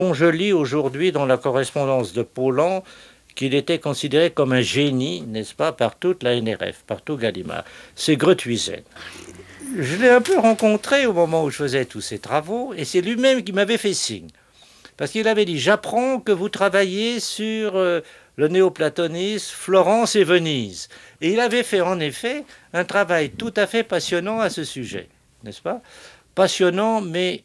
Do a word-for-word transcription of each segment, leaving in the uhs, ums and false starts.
Je lis aujourd'hui dans la correspondance de Paulan qu'il était considéré comme un génie, n'est-ce pas, par toute la N R F, par tout Gallimard. C'est Grothuizen. Je l'ai un peu rencontré au moment où je faisais tous ces travaux, et c'est lui-même qui m'avait fait signe. Parce qu'il avait dit, j'apprends que vous travaillez sur euh, le néoplatonisme, Florence et Venise. Et il avait fait en effet un travail tout à fait passionnant à ce sujet, n'est-ce pas? Passionnant, mais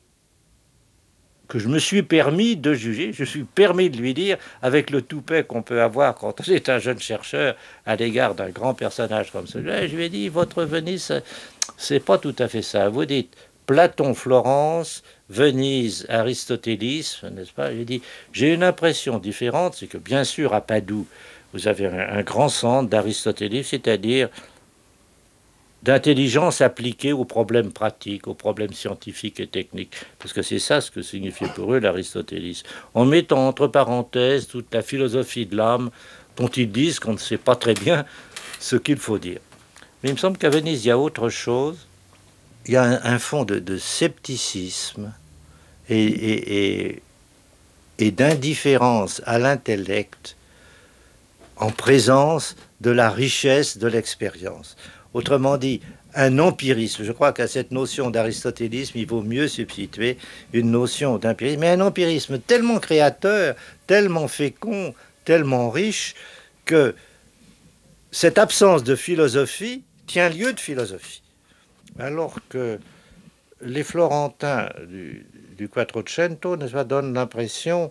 que je me suis permis de juger, je suis permis de lui dire, avec le toupet qu'on peut avoir quand on est un jeune chercheur à l'égard d'un grand personnage comme celui-là, je lui ai dit, votre Venise, c'est pas tout à fait ça. Vous dites Platon, Florence, Venise, aristotélisme, n'est-ce pas? J'ai dit, j'ai une impression différente, c'est que bien sûr à Padoue, vous avez un, un grand centre d'aristotélisme, c'est-à-dire d'intelligence appliquée aux problèmes pratiques, aux problèmes scientifiques et techniques. Parce que c'est ça ce que signifiait pour eux l'aristotélisme. En mettant entre parenthèses toute la philosophie de l'âme dont ils disent qu'on ne sait pas très bien ce qu'il faut dire. Mais il me semble qu'à Venise, il y a autre chose. Il y a un, un fond de, de scepticisme et, et, et, et d'indifférence à l'intellect en présence de la richesse de l'expérience. Autrement dit, un empirisme. Je crois qu'à cette notion d'aristotélisme, il vaut mieux substituer une notion d'empirisme, mais un empirisme tellement créateur, tellement fécond, tellement riche, que cette absence de philosophie tient lieu de philosophie. Alors que les Florentins du, du Quattrocento, n'est-ce pas, donnent l'impression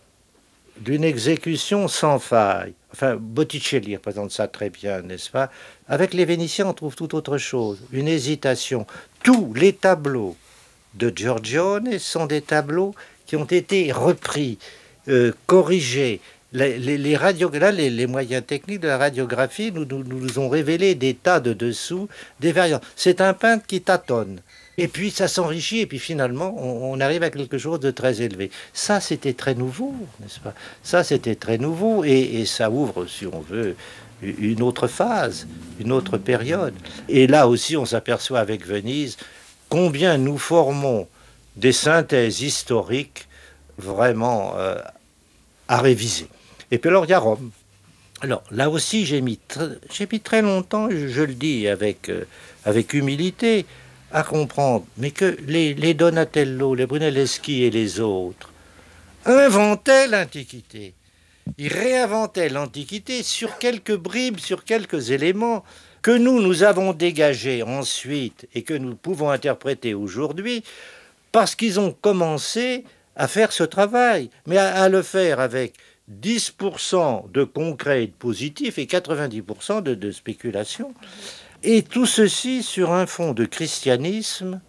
d'une exécution sans faille. Enfin, Botticelli représente ça très bien, n'est-ce pas? Avec les Vénitiens, on trouve tout autre chose, une hésitation. Tous les tableaux de Giorgione sont des tableaux qui ont été repris, euh, corrigés. Les, les, les, radio... Là, les, les moyens techniques de la radiographie nous, nous, nous ont révélé des tas de dessous, des variantes. C'est un peintre qui tâtonne. Et puis ça s'enrichit, et puis finalement, on, on arrive à quelque chose de très élevé. Ça, c'était très nouveau, n'est-ce pas? Ça, c'était très nouveau, et, et ça ouvre, si on veut, une autre phase, une autre période. Et là aussi, on s'aperçoit avec Venise combien nous formons des synthèses historiques vraiment euh, à réviser. Et puis alors, il y a Rome. Alors, là aussi, j'ai mis, tr- j'ai mis très longtemps, je, je le dis avec, euh, avec humilité, à comprendre, mais que les, les Donatello, les Brunelleschi et les autres inventaient l'Antiquité. Ils réinventaient l'Antiquité sur quelques bribes, sur quelques éléments que nous, nous avons dégagés ensuite et que nous pouvons interpréter aujourd'hui parce qu'ils ont commencé à faire ce travail, mais à, à le faire avec dix pour cent de concret et de positif et quatre-vingt-dix pour cent de, de spéculation. Et tout ceci sur un fond de christianisme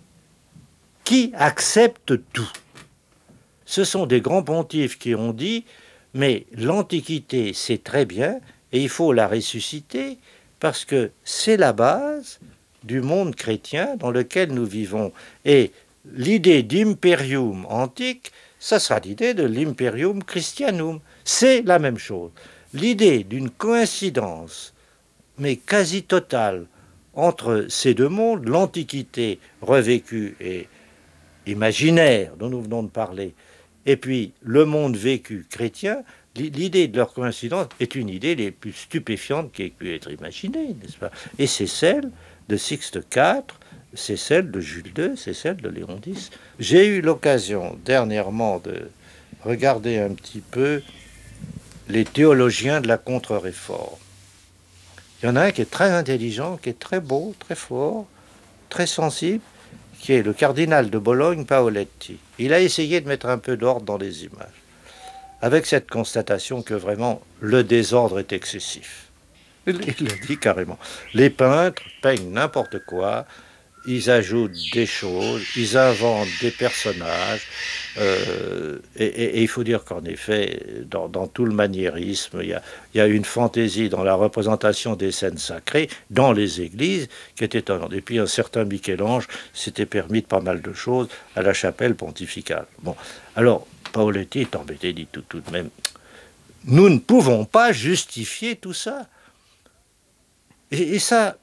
qui accepte tout. Ce sont des grands pontifes qui ont dit, mais l'Antiquité, c'est très bien, et il faut la ressusciter, parce que c'est la base du monde chrétien dans lequel nous vivons. Et l'idée d'imperium antique, ça sera l'idée de l'imperium christianum. C'est la même chose. L'idée d'une coïncidence mais quasi totale entre ces deux mondes, l'Antiquité revécue et imaginaire dont nous venons de parler, et puis le monde vécu chrétien, l'idée de leur coïncidence est une idée les plus stupéfiantes qui ait pu être imaginée, n'est-ce pas? Et c'est celle de Sixte quatre, c'est celle de Jules deux, c'est celle de Léon dix. J'ai eu l'occasion dernièrement de regarder un petit peu les théologiens de la contre-réforme. Il y en a un qui est très intelligent, qui est très beau, très fort, très sensible, qui est le cardinal de Bologne, Paoletti. Il a essayé de mettre un peu d'ordre dans les images, avec cette constatation que vraiment le désordre est excessif. Il le dit carrément. Les peintres peignent n'importe quoi, ils ajoutent des choses, ils inventent des personnages, euh, et, et, et il faut dire qu'en effet, dans, dans tout le maniérisme, il y, a, il y a une fantaisie dans la représentation des scènes sacrées, dans les églises, qui est étonnante. Et puis un certain Michel-Ange s'était permis de pas mal de choses à la chapelle pontificale. Bon, alors, Paoletti est embêté, dit tout, tout de même, nous ne pouvons pas justifier tout ça. Et, et ça,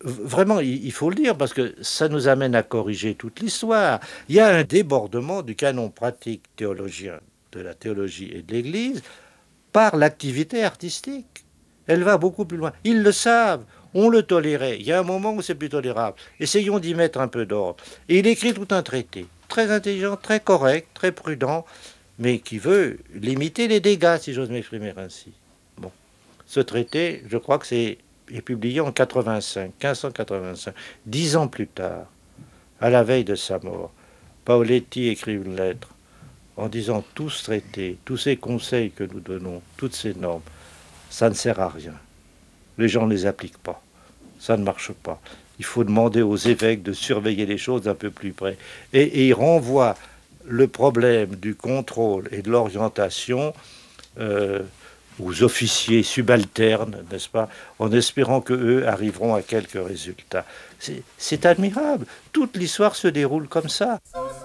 Vraiment, il il faut le dire parce que ça nous amène à corriger toute l'histoire. Il y a un débordement du canon pratique théologien de la théologie et de l'Église par l'activité artistique. Elle va beaucoup plus loin. Ils le savent. On le tolérait. Il y a un moment où c'est plus tolérable. Essayons d'y mettre un peu d'ordre. Et il écrit tout un traité, très intelligent, très correct, très prudent, mais qui veut limiter les dégâts, si j'ose m'exprimer ainsi. Bon. Ce traité, je crois que c'est est publié en quatre-vingt-cinq, quinze cent quatre-vingt-cinq. Dix ans plus tard, à la veille de sa mort, Paoletti écrit une lettre en disant tout ce traité, tous ces conseils que nous donnons, toutes ces normes, ça ne sert à rien. Les gens ne les appliquent pas. Ça ne marche pas. Il faut demander aux évêques de surveiller les choses d'un peu plus près. Et, et il renvoie le problème du contrôle et de l'orientation euh, aux officiers subalternes, n'est-ce pas, en espérant qu'eux arriveront à quelques résultats. C'est admirable. Toute l'histoire se déroule comme ça.